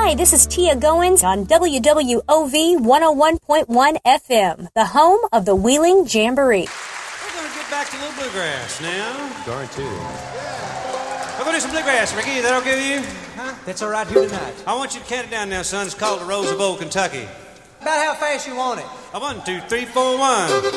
Hi, this is Tia Goins on WWOV 101.1 FM, the home of the Wheeling Jamboree. We're going to get back to a little bluegrass now. Guaranteed. We're going to do some bluegrass, Ricky. Is that okay with you? Huh? That's all right here tonight. I want you to count it down now, son. It's called the Rose of Old Kentucky. About how fast you want it? 1, 2, 3, 4, 1.